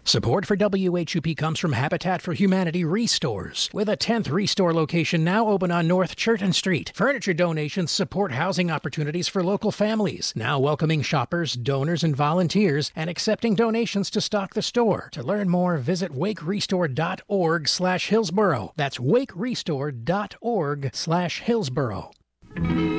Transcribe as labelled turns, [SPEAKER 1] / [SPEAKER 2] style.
[SPEAKER 1] Support for WHUP comes from Habitat for Humanity Restores, with a 10th Restore location now open on North Churton Street. Furniture donations support housing opportunities for local families, now welcoming shoppers, donors, and volunteers, and accepting donations to stock the store. To learn more, visit wakerestore.org/Hillsboro. That's wakerestore.org/Hillsboro.